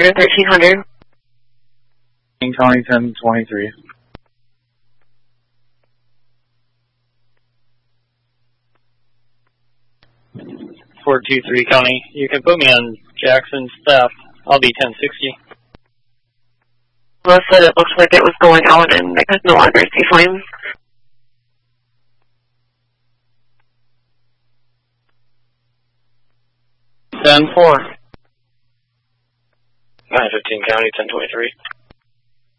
Center 1300. King County 1023. 423 County. You can put me on Jackson's theft. I'll be 1060. Melissa said it looks like it was going out and it could no longer see flames. Ten 4. 915 County 1023.